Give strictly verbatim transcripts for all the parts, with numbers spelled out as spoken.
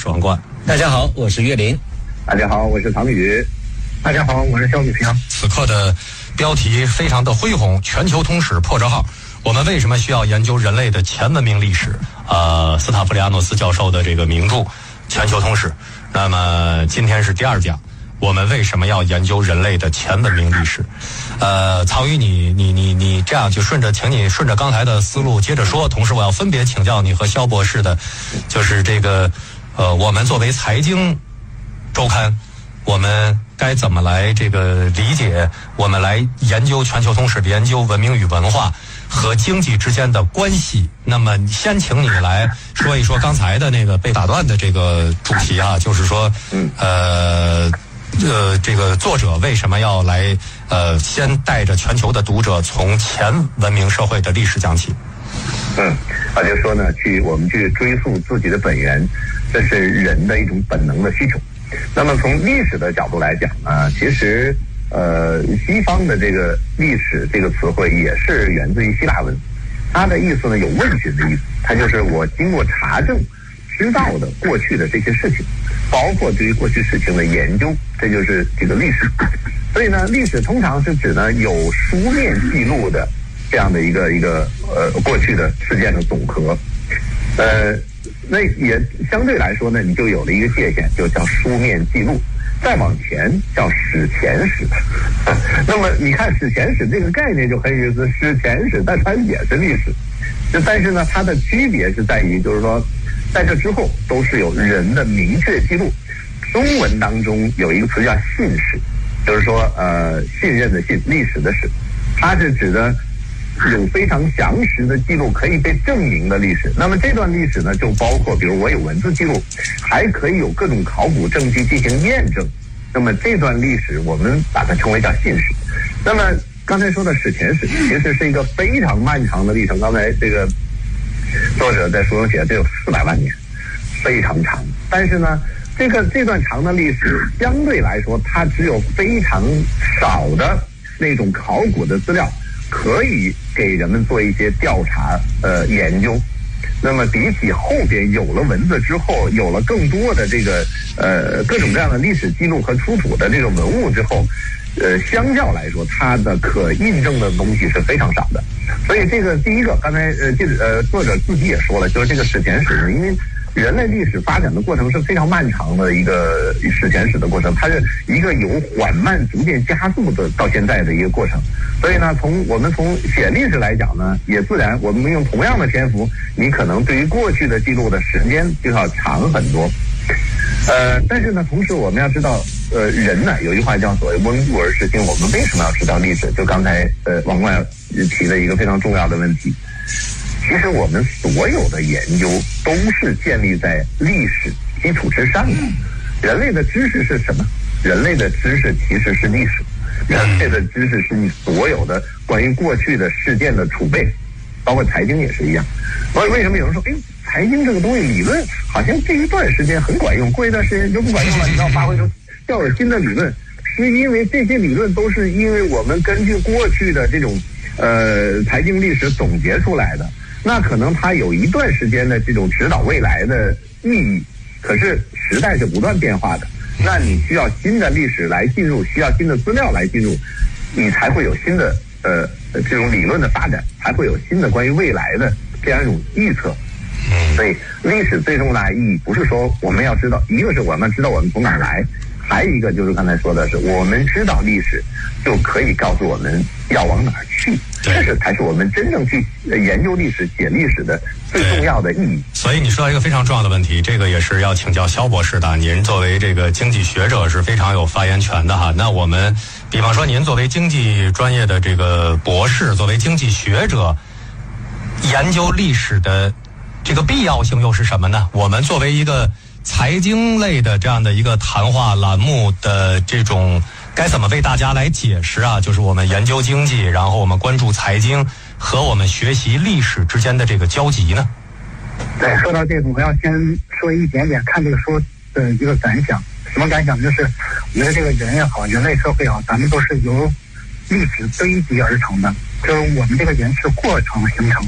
是王冠。 大家好，我是岳林。 大家好，我是唐宇。 大家好，我是肖雨平。 此刻的标题非常的恢宏，全球通史破折号。我们为什么需要研究人类的前文明历史？呃，斯塔夫里亚诺斯教授的这个名著《全球通史》。那么今天是第二讲，我们为什么要研究人类的前文明历史？呃，曹宇，你你你你这样就顺着，请你顺着刚才的思路接着说。同时，我要分别请教你和肖博士的，就是这个呃，我们作为财经周刊，我们该怎么来这个理解？我们来研究全球通史，研究文明与文化和经济之间的关系。那么先请你来说一说刚才的那个被打断的这个主题啊，就是说，呃呃，这个作者为什么要来呃先带着全球的读者从前文明社会的历史讲起？ 嗯，啊，就说呢，去我们去追溯自己的本源，这是人的一种本能的需求。那么从历史的角度来讲呢，其实呃，西方的这个历史这个词汇也是源自于希腊文，它的意思呢有问询的意思，它就是我经过查证知道的过去的这些事情，包括对于过去事情的研究，这就是这个历史。所以呢，历史通常是指呢有书面记录的这样的一个一个呃过去的事件的总和，呃，那也相对来说呢，你就有了一个界限，就叫书面记录。再往前叫史前史，那么你看史前史这个概念就很有意思，史前史但它也是历史，但是呢它的区别是在于，就是说在这之后都是有人的明确记录。中文当中有一个词叫信史，就是说呃信任的信，历史的史，它是指的有非常详实的记录，可以被证明的历史。那么这段历史呢，就包括比如我有文字记录，还可以有各种考古证据进行验证。那么这段历史我们把它称为叫信史。那么刚才说的史前史其实是一个非常漫长的历程，刚才这个作者在书中写这有四百万年，非常长。但是呢，这个这段长的历史相对来说，它只有非常少的那种考古的资料可以给人们做一些调查呃研究。那么比起后边有了文字之后，有了更多的这个呃各种各样的历史记录和出土的这个文物之后，呃相较来说，它的可印证的东西是非常少的。所以这个第一个，刚才呃记者呃作者自己也说了，就是这个史前史呢，因为人类历史发展的过程是非常漫长的一个史前史的过程，它是一个由缓慢逐渐加速的到现在的一个过程。所以呢，从我们从写历史来讲呢，也自然我们用同样的篇幅，你可能对于过去的记录的时间就要长很多。呃，但是呢，同时我们要知道，呃，人呢有一句话叫所谓温故而知新。我们为什么要知道历史？就刚才呃王冠提了一个非常重要的问题。其实我们所有的研究都是建立在历史基础之上的。人类的知识是什么？人类的知识其实是历史。人类的知识是你所有的关于过去的事件的储备，包括财经也是一样。为为什么有人说，哎，财经这个东西理论好像这一段时间很管用，过一段时间就不管用了，你要发挥出要有新的理论，是因为这些理论都是因为我们根据过去的这种呃财经历史总结出来的。那可能它有一段时间的这种指导未来的意义，可是时代是不断变化的，那你需要新的历史来进入，需要新的资料来进入，你才会有新的呃这种理论的发展，才会有新的关于未来的这样一种预测。所以历史最重大的意义不是说我们要知道，一个是我们知道我们从哪儿来，还有一个就是刚才说的是我们知道历史就可以告诉我们要往哪儿去，这是才是我们真正去研究历史写历史的最重要的意义。 所以你说到一个非常重要的问题，这个也是要请教肖博士的，您作为这个经济学者是非常有发言权的哈。那我们比方说您作为经济专业的这个博士，作为经济学者，研究历史的这个必要性又是什么呢？我们作为一个财经类的这样的一个谈话栏目的这种该怎么为大家来解释啊？就是我们研究经济，然后我们关注财经和我们学习历史之间的这个交集呢？ 对，说到这个，我要先说一点点看这个书的一个感想。什么感想？就是我觉得这个人也好，人类社会也好，咱们都是由历史堆积而成的，就是我们这个人是过程形成的。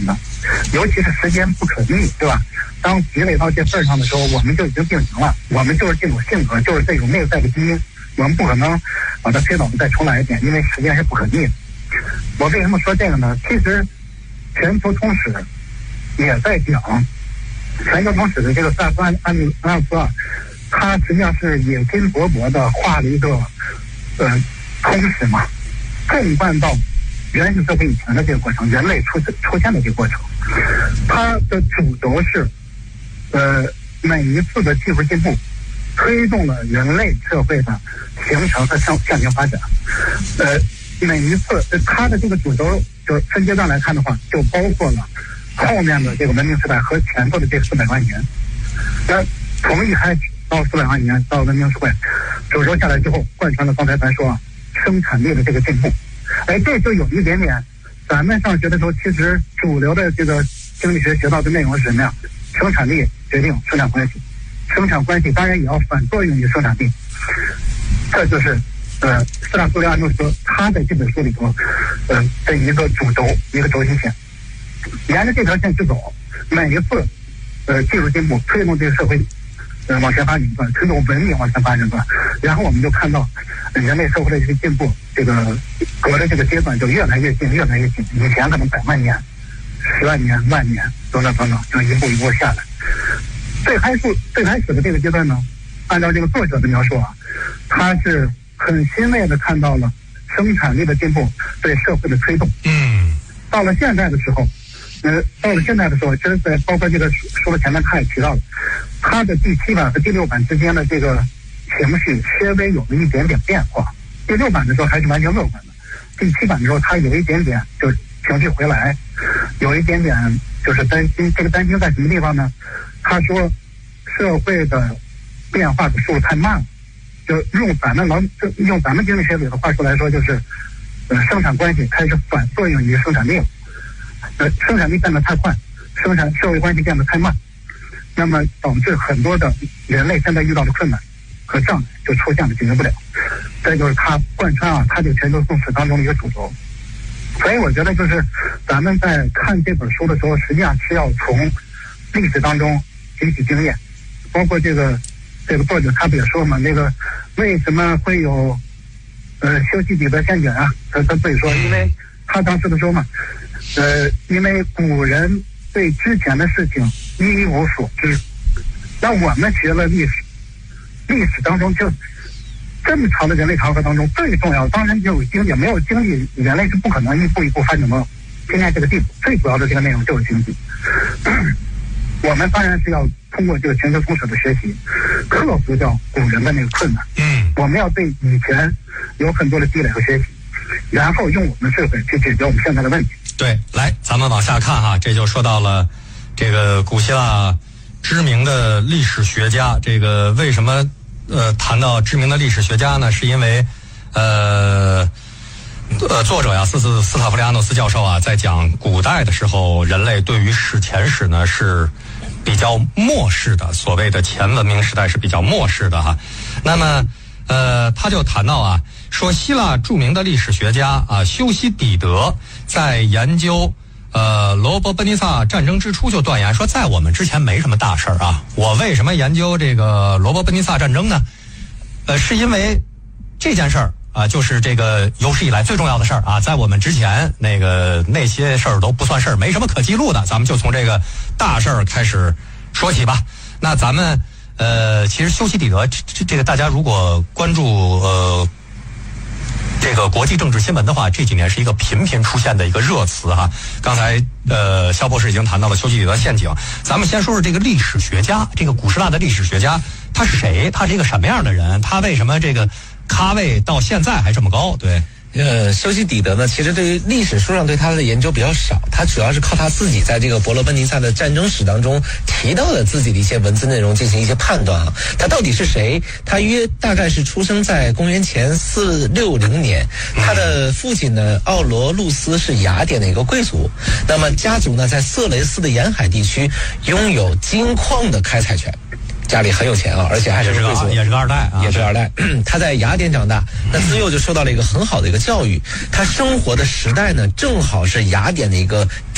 尤其是时间不可逆，对吧？当积累到这份上的时候，我们就已经定型了，我们就是这种性格，就是这种内在的基因，我们不可能把它推倒再重来一遍，因为时间是不可逆的。我为什么说这个呢？其实全球通史也在讲，全球通史的这个萨夫安安安斯啊，他实际上是野心勃勃的画了一个呃通史嘛，纵贯到原始社会以前的这个过程，人类出出现的这个过程，它的主轴是，呃，每一次的技术进步，推动了人类社会的形成和向向前发展。呃，每一次它的这个主轴就分阶段来看的话，就包括了后面的这个文明时代和前头的这四百万年。那从一开始到四百万年到文明社会，主轴下来之后，贯穿了刚才咱说啊，生产力的这个进步。哎，这就有一点点，咱们上学的时候，其实主流的这个经济学学到的内容是什么呀？生产力决定生产关系，生产关系当然也要反作用于生产力。这就是呃，斯拉夫列安诺斯他在这本书里头，呃的一个主轴，一个轴心线。沿着这条线去走，每一次呃技术进步推动这个社会呃往前发展一段，推动文明往前发展一段，然后我们就看到人类社会的这个进步，这个隔的这个阶段就越来越近，越来越近。以前可能百万年、十万年、万年等等等等，就一步一步下来。最开始最开始的这个阶段呢，按照这个作者的描述啊，他是很欣慰的看到了生产力的进步对社会的推动。 嗯， 到了现在的时候，呃，到了现在的时候，其实在包括这个书的前面他也提到了，他的第七版和第六版之间的这个情绪稍微有了一点点变化。第六版的时候还是完全乐观的，第七版的时候他有一点点就情绪回来，有一点点就是担心。这个担心在什么地方呢？他说社会的变化的速度太慢了，就用咱们能用咱们经济学里的话说来说，就是呃生产关系开始反作用于生产力了，呃生产力变得太快，生产社会关系变得太慢，那么导致很多的人类现在遇到的困难和障碍就出现了，解决不了。这就是他贯穿啊，他这个全球共识当中的一个主轴。所以我觉得就是咱们在看这本书的时候，实际上是要从历史当中汲取经验，包括这个这个作者他不也说嘛，那个为什么会有呃修昔底德陷阱啊？他他自己说，因为他当时的说嘛，呃，因为古人对之前的事情一无所知，那我们学了历史，历史当中就这么长的人类长河当中，最重要的当然就有经济，没有经济，人类是不可能一步一步发展到今天这个地步。最主要的这个内容就是经济。我们当然是要通过这个全球通史的学习，克服掉古人的那个困难。 嗯， 我们要对以前有很多的积累和学习，然后用我们智慧去解决我们现在的问题。 对，来，咱们往下看哈，这就说到了这个古希腊知名的历史学家。这个为什么呃谈到知名的历史学家呢？是因为呃。呃，作者呀，斯斯斯塔夫利亚诺斯教授啊，在讲古代的时候，人类对于史前史呢是比较漠视的，所谓的前文明时代是比较漠视的哈。那么，呃，他就谈到啊，说希腊著名的历史学家啊，修昔底德在研究呃罗伯奔尼撒战争之初就断言说，在我们之前没什么大事儿啊。我为什么研究这个罗伯奔尼撒战争呢？呃，是因为这件事儿。啊，就是这个有史以来最重要的事儿啊，在我们之前那个那些事儿都不算事儿，没什么可记录的，咱们就从这个大事儿开始说起吧。那咱们呃，其实修昔底德这这个大家如果关注呃这个国际政治新闻的话，这几年是一个频频出现的一个热词哈。刚才呃肖博士已经谈到了修昔底德陷阱，咱们先说说这个历史学家，这个古希腊的历史学家他是谁？他是一个什么样的人？他为什么这个咖位到现在还这么高？对， 呃，修昔底德呢，其实对于历史书上对他的研究比较少，他主要是靠他自己在这个伯罗奔尼撒的战争史当中提到的自己的一些文字内容进行一些判断啊。他到底是谁？他约大概是出生在公元前四六零年，他的父亲呢奥罗路斯是雅典的一个贵族，那么家族呢在色雷斯的沿海地区拥有金矿的开采权。家里很有钱啊，而且还是贵族， 也是个二代啊， 也是二代。他在雅典长大，那自幼就受到了一个很好的一个教育。他生活的时代呢，正好是雅典的一个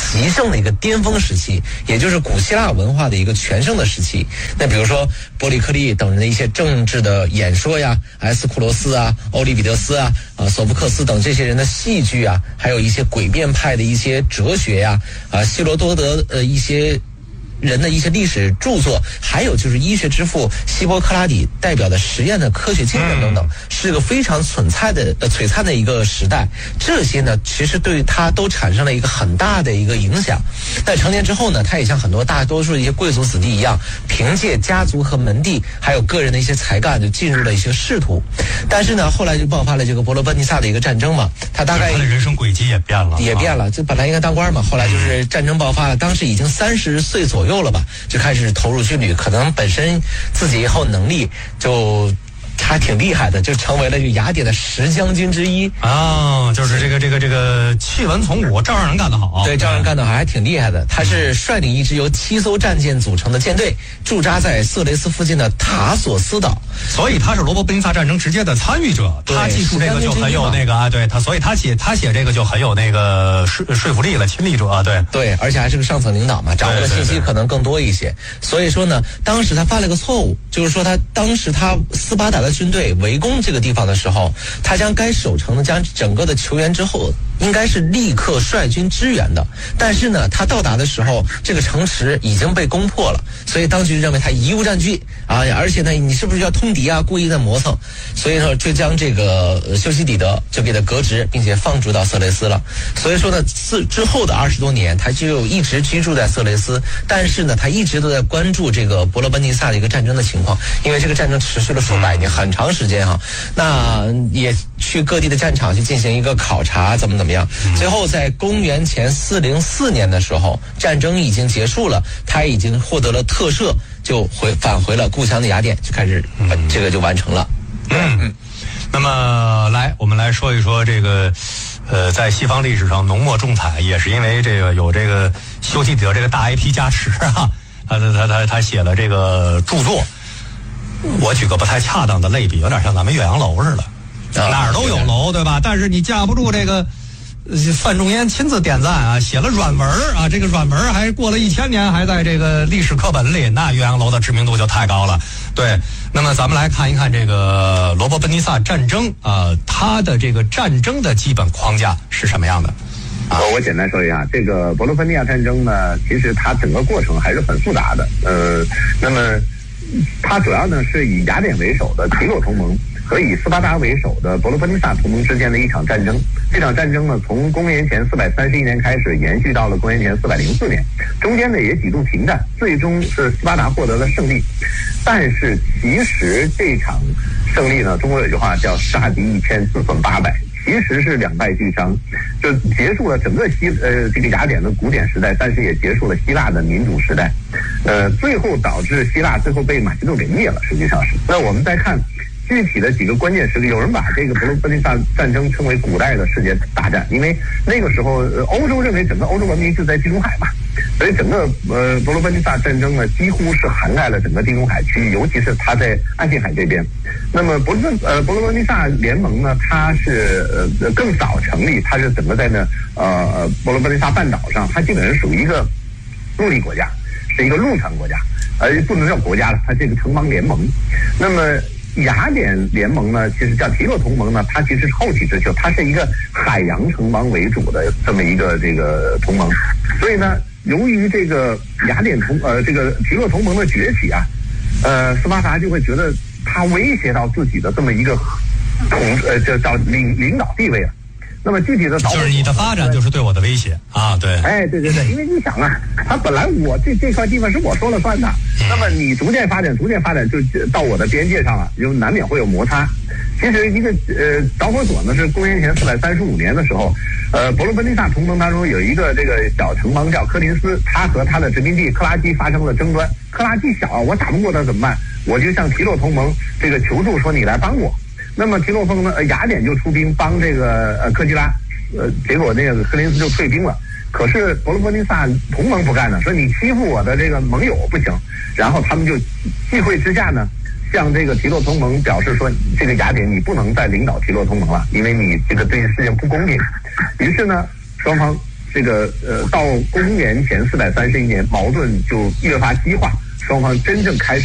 极盛的一个巅峰时期，也就是古希腊文化的一个全盛的时期。那比如说波利克利等人的一些政治的演说呀，埃斯库罗斯啊、欧利比得斯啊、啊索福克斯等这些人的戏剧啊，还有一些诡辩派的一些哲学呀，啊希罗多德呃一些人的一些历史著作，还有就是医学之父希波克拉底代表的实验的科学精神等等，是个非常璀璨的呃璀璨的一个时代。这些呢，其实对他都产生了一个很大的一个影响。在成年之后呢，他也像很多大多数的一些贵族子弟一样，凭借家族和门第，还有个人的一些才干，就进入了一些仕途。但是呢，后来就爆发了这个伯罗奔尼撒的一个战争嘛，他大概他的人生轨迹也变了， 也变了。就本来应该当官嘛，后来就是战争爆发了，当时已经三十岁左右。右了吧，就开始投入军旅，可能本身自己以后能力就还挺厉害的，就成为了这个雅典的十将军之一啊，就是这个这个这个弃文从武，照样能干得好。 对，照样干得好，还挺厉害的。他是率领一支由七艘战舰组成的舰队，驻扎在色雷斯附近的塔索斯岛。 所以他是罗伯奔尼撒战争直接的参与者，他记述这个就很有那个啊，对他，所以他写他写这个就很有那个说说服力了，亲历者啊，对对，而且还是个上层领导嘛，掌握的信息可能更多一些。所以说呢，当时他犯了个错误，就是说他当时他斯巴达的军队围攻这个地方的时候，他将该守城的将整个的求援之后，应该是立刻率军支援的。但是呢，他到达的时候，这个城池已经被攻破了，所以当局认为他贻误战机啊，而且呢，你是不是要通敌啊？故意在磨蹭，所以说就将这个修昔底德就给他革职，并且放逐到色雷斯了。所以说呢，自之后的二十多年，他就一直居住在色雷斯，但是呢，他一直都在关注这个伯罗奔尼撒的一个战争的情况，因为这个战争持续了数百年，很长时间哈。那也去各地的战场去进行一个考察，怎么怎么样。最后在公元前四零四年的时候，战争已经结束了，他已经获得了特赦，就回返回了故乡的雅典，就开始、呃、这个就完成了。 嗯嗯。那么来，我们来说一说这个，呃，在西方历史上浓墨重彩，也是因为这个有这个修昔底德这个大 I P 加持啊，他他他他写了这个著作。我举个不太恰当的类比，有点像咱们岳阳楼似的，哪儿都有楼，对吧？但是你架不住这个范仲淹亲自点赞啊，写了软文啊，这个软文还过了一千年，还在这个历史课本里，那岳阳楼的知名度就太高了。对，那么咱们来看一看这个罗伯奔尼撒战争啊、呃，它的这个战争的基本框架是什么样的？ 啊，我简单说一下，这个伯罗奔尼撒战争呢，其实它整个过程还是很复杂的。呃，那么它主要呢是以雅典为首的提洛同盟和以斯巴达为首的伯罗奔尼撒同盟之间的一场战争。这场战争呢，从公元前四百三十一年开始，延续到了公元前四百零四年，中间呢也几度停战，最终是斯巴达获得了胜利。但是其实这场胜利呢，中国有句话叫杀敌一千，自损八百。其实是两败俱伤，就结束了整个希呃这个雅典的古典时代，但是也结束了希腊的民主时代，呃，最后导致希腊最后被马其顿给灭了，实际上是。那我们再看具体的几个关键时刻，有人把这个伯罗奔尼撒战争称为古代的世界大战，因为那个时候、呃、欧洲认为整个欧洲文明就在地中海嘛，所以整个呃伯罗奔尼撒战争呢，几乎是涵盖了整个地中海区域，尤其是它在爱琴海这边。那么伯罗呃伯罗奔尼撒联盟呢，它是呃更早成立，它是整个在呢呃伯罗奔尼撒半岛上，它基本上属于一个陆地国家，是一个陆产国家，而不能叫国家了，它是一个城邦联盟。那么雅典联盟呢，其实叫提洛同盟呢，它其实是后起之秀，它是一个海洋城邦为主的这么一个这个同盟。所以呢，由于这个雅典同呃这个提洛同盟的崛起啊，呃斯巴达就会觉得它威胁到自己的这么一个统呃叫叫领领导地位了。那么具体的就是你的发展就是对我的威胁啊，对， 哎，对对对，因为你想啊，他本来我这这块地方是我说了算的，那么你逐渐发展，逐渐发展就到我的边界上了，就难免会有摩擦。其实一个呃导火索呢是公元前四百三十五年的时候，呃伯罗奔尼撒同盟当中有一个这个小城邦叫科林斯，他和他的殖民地克拉基发生了争端。克拉基小，我打不过他怎么办？我就向提洛同盟这个求助，说你来帮我。那么提洛峰呢，呃，雅典就出兵帮这个呃科基拉，呃，结果那个科林斯就退兵了。可是伯罗奔尼撒同盟不干呢，说你欺负我的这个盟友不行。然后他们就忌讳之下呢，向这个提洛同盟表示说，这个雅典你不能再领导提洛同盟了，因为你这个对事情不公平。于是呢，双方这个呃，到公元前四百三十一年，矛盾就越发激化，双方真正开始